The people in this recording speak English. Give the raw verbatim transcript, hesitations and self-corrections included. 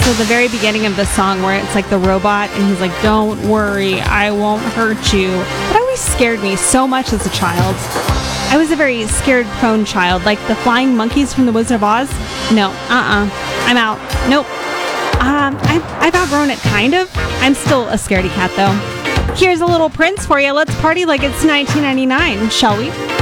So the very beginning of the song where it's like the robot and he's like, don't worry, I won't hurt you. That always scared me so much as a child. I was a very scared prone child, like the flying monkeys from the Wizard of Oz. No, uh-uh, I'm out. Nope. Um, I've, I've outgrown it, kind of. I'm still a scaredy cat, though. Here's a little Prince for you. Let's party like it's nineteen ninety-nine, shall we?